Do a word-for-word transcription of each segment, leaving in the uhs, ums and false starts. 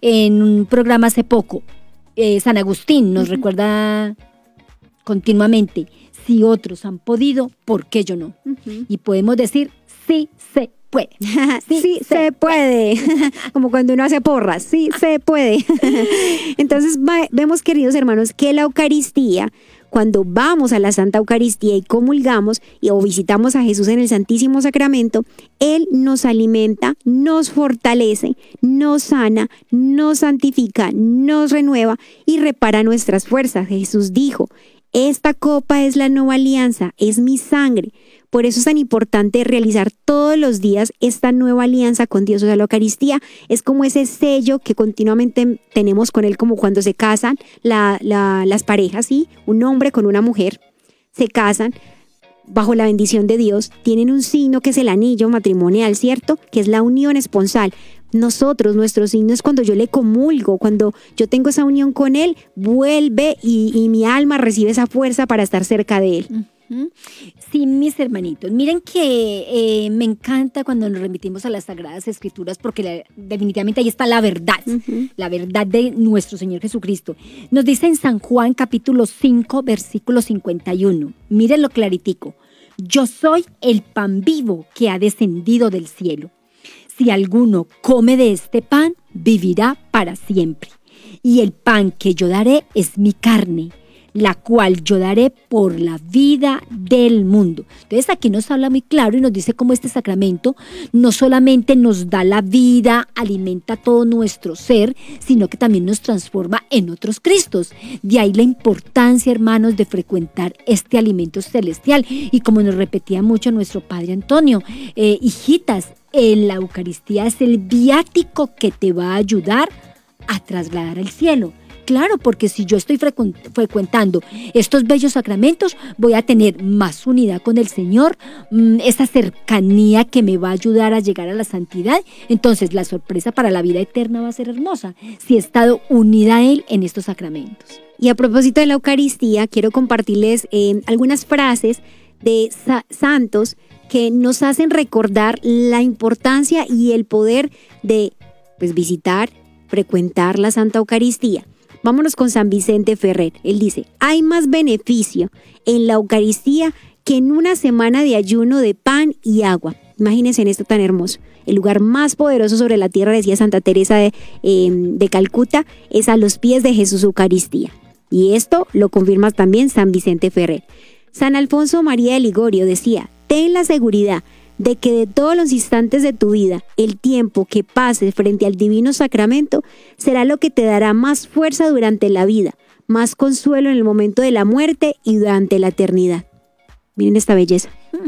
en un programa hace poco, eh, San Agustín nos uh-huh. recuerda continuamente, si otros han podido, ¿por qué yo no? Uh-huh. Y podemos decir, sí se puede. Sí, sí se, se puede. puede. Como cuando uno hace porras, sí se puede. Entonces va, vemos, queridos hermanos, que la Eucaristía, cuando vamos a la Santa Eucaristía y comulgamos y, o visitamos a Jesús en el Santísimo Sacramento, Él nos alimenta, nos fortalece, nos sana, nos santifica, nos renueva y repara nuestras fuerzas. Jesús dijo, esta copa es la nueva alianza, es mi sangre. Por eso es tan importante realizar todos los días esta nueva alianza con Dios. O sea, la Eucaristía es como ese sello que continuamente tenemos con Él, como cuando se casan la, la, las parejas, ¿sí? Un hombre con una mujer se casan bajo la bendición de Dios, tienen un signo que es el anillo matrimonial, ¿cierto? Que es la unión esponsal. Nosotros, nuestro signo es cuando yo le comulgo, cuando yo tengo esa unión con Él, vuelve y, y mi alma recibe esa fuerza para estar cerca de Él. Uh-huh. Sí, mis hermanitos, miren que eh, me encanta cuando nos remitimos a las Sagradas Escrituras porque la, definitivamente ahí está la verdad, uh-huh. la verdad de nuestro Señor Jesucristo. Nos dice en San Juan capítulo cinco, versículo cincuenta y uno, mírenlo claritico, yo soy el pan vivo que ha descendido del cielo. Si alguno come de este pan, vivirá para siempre. Y el pan que yo daré es mi carne, la cual yo daré por la vida del mundo. Entonces aquí nos habla muy claro y nos dice cómo este sacramento no solamente nos da la vida, alimenta todo nuestro ser, sino que también nos transforma en otros Cristos. De ahí la importancia, hermanos, de frecuentar este alimento celestial. Y como nos repetía mucho nuestro Padre Antonio, eh, hijitas, en la Eucaristía es el viático que te va a ayudar a trasladar al cielo. Claro, porque si yo estoy frecu- frecuentando estos bellos sacramentos, voy a tener más unidad con el Señor, mmm, esa cercanía que me va a ayudar a llegar a la santidad. Entonces, la sorpresa para la vida eterna va a ser hermosa si he estado unida a Él en estos sacramentos. Y a propósito de la Eucaristía, quiero compartirles eh, algunas frases de sa- santos que nos hacen recordar la importancia y el poder de pues, visitar, frecuentar la Santa Eucaristía. Vámonos con San Vicente Ferrer. Él dice, hay más beneficio en la Eucaristía que en una semana de ayuno de pan y agua. Imagínense en esto tan hermoso. El lugar más poderoso sobre la tierra, decía Santa Teresa de, eh, de Calcuta, es a los pies de Jesús Eucaristía. Y esto lo confirma también San Vicente Ferrer. San Alfonso María de Ligorio decía, ten la seguridad de que de todos los instantes de tu vida, el tiempo que pases frente al divino sacramento será lo que te dará más fuerza durante la vida, más consuelo en el momento de la muerte y durante la eternidad. Miren esta belleza.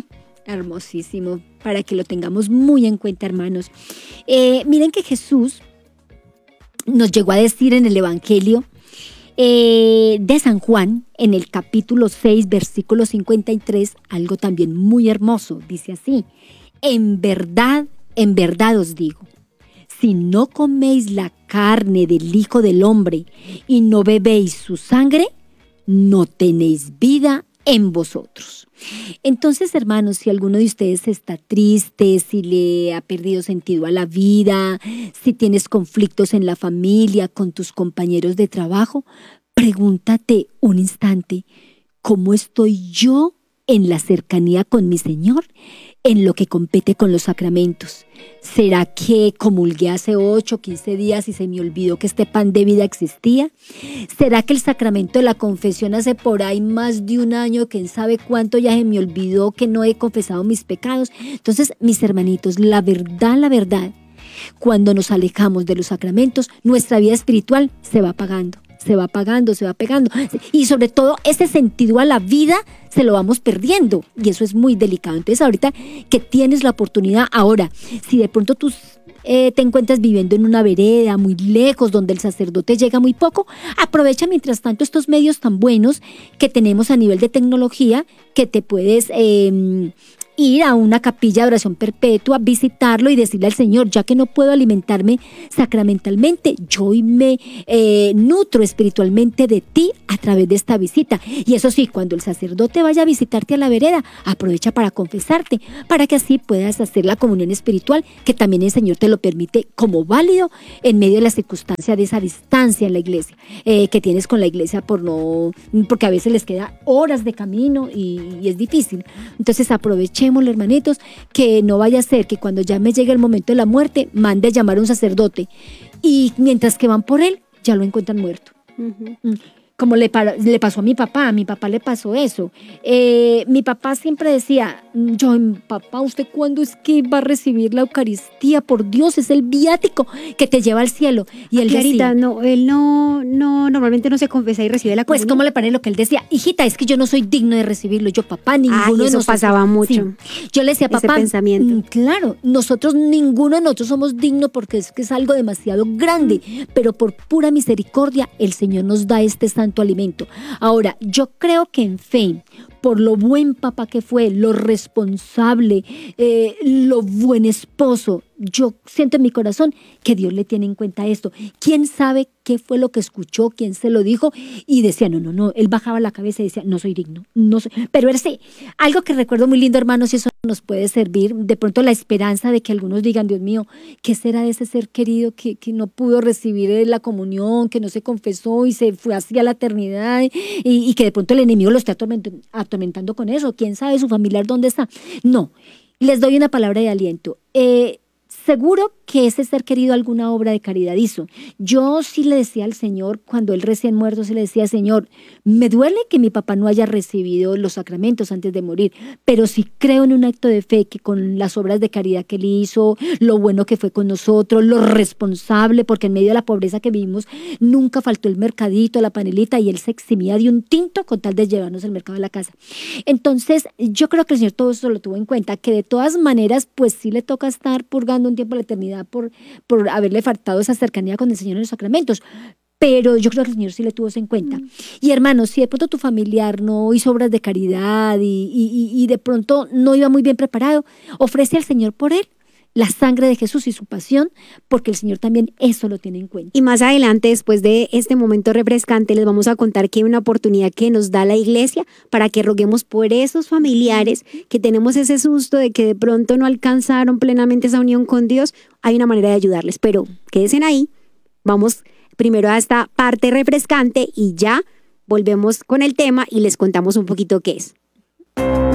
Hermosísimo, para que lo tengamos muy en cuenta, hermanos. Eh, miren que Jesús nos llegó a decir en el Evangelio Eh, de San Juan, en el capítulo seis, versículo cincuenta y tres, algo también muy hermoso, dice así, en verdad, en verdad os digo, si no coméis la carne del Hijo del Hombre y no bebéis su sangre, no tenéis vida en vosotros. Entonces, hermanos, si alguno de ustedes está triste, si le ha perdido sentido a la vida, si tienes conflictos en la familia, con tus compañeros de trabajo, pregúntate un instante, ¿cómo estoy yo en la cercanía con mi Señor, en lo que compete con los sacramentos? ¿Será que comulgué hace ocho, quince días y se me olvidó que este pan de vida existía? ¿Será que el sacramento de la confesión hace por ahí más de un año, quién sabe cuánto, ya se me olvidó que no he confesado mis pecados? Entonces, mis hermanitos, la verdad, la verdad, cuando nos alejamos de los sacramentos, nuestra vida espiritual se va apagando. Se va apagando, se va pegando. Y sobre todo, ese sentido a la vida se lo vamos perdiendo. Y eso es muy delicado. Entonces, ahorita que tienes la oportunidad, ahora, si de pronto tú eh, te encuentras viviendo en una vereda muy lejos, donde el sacerdote llega muy poco, aprovecha mientras tanto estos medios tan buenos que tenemos a nivel de tecnología, que te puedes... Eh, ir a una capilla de oración perpetua, visitarlo y decirle al Señor, ya que no puedo alimentarme sacramentalmente, yo hoy me eh, nutro espiritualmente de ti a través de esta visita. Y eso sí, cuando el sacerdote vaya a visitarte a la vereda, aprovecha para confesarte, para que así puedas hacer la comunión espiritual, que también el Señor te lo permite como válido en medio de la circunstancia de esa distancia en la iglesia, eh, que tienes con la iglesia por no, porque a veces les queda horas de camino y, y es difícil. Entonces aprovechémoslo, hermanitos, que no vaya a ser que cuando ya me llegue el momento de la muerte, mande a llamar a un sacerdote y mientras que van por él, ya lo encuentran muerto. Uh-huh. Como le, le pasó a mi papá, a mi papá le pasó eso. Eh, mi papá siempre decía, yo, papá, ¿usted cuándo es que va a recibir la Eucaristía? Por Dios, es el viático que te lleva al cielo. Y él Clarita, decía, no, él no, no, normalmente no se confesa y recibe la comunión. Pues, ¿cómo le parece lo que él decía? Hijita, es que yo no soy digno de recibirlo. Yo, papá, ninguno Ay, eso de nosotros. pasaba mucho. Sí. Yo le decía, papá, ese pensamiento. Claro, nosotros, ninguno de nosotros somos dignos porque es que es algo demasiado grande, pero por pura misericordia, el Señor nos da este santo alimento. Ahora, yo creo que en fe, por lo buen papá que fue, lo responsable, eh, lo buen esposo, yo siento en mi corazón que Dios le tiene en cuenta esto. ¿Quién sabe qué fue lo que escuchó? ¿Quién se lo dijo? Y decía, no, no, no, él bajaba la cabeza y decía, no soy digno, no soy. Pero era sí, algo que recuerdo muy lindo, hermanos, y eso nos puede servir, de pronto la esperanza de que algunos digan, Dios mío, ¿qué será de ese ser querido que, que no pudo recibir la comunión, que no se confesó y se fue hacia la eternidad y, y que de pronto el enemigo lo esté atormentando, atormentando con eso? ¿Quién sabe su familiar dónde está? No, les doy una palabra de aliento. Eh, Seguro que ese ser querido alguna obra de caridad hizo. Yo sí le decía al Señor, cuando él recién muerto, sí le decía, Señor, me duele que mi papá no haya recibido los sacramentos antes de morir, pero sí creo en un acto de fe que con las obras de caridad que él hizo, lo bueno que fue con nosotros, lo responsable, porque en medio de la pobreza que vivimos, nunca faltó el mercadito, la panelita, y él se eximía de un tinto con tal de llevarnos al mercado de la casa. Entonces, yo creo que el Señor todo eso lo tuvo en cuenta, que de todas maneras, pues sí le toca estar purgando un tiempo de la eternidad por, por haberle faltado esa cercanía con el Señor en los sacramentos. Pero yo creo que el Señor sí le tuvo eso en cuenta. Mm. Y hermanos, si de pronto tu familiar no hizo obras de caridad y, y, y de pronto no iba muy bien preparado, ofrece al Señor por él la sangre de Jesús y su pasión, porque el Señor también eso lo tiene en cuenta. Y más adelante, después de este momento refrescante, les vamos a contar que hay una oportunidad que nos da la iglesia para que roguemos por esos familiares que tenemos ese susto de que de pronto no alcanzaron plenamente esa unión con Dios. Hay una manera de ayudarles, pero quédense ahí. Vamos primero a esta parte refrescante y ya volvemos con el tema y les contamos un poquito qué es.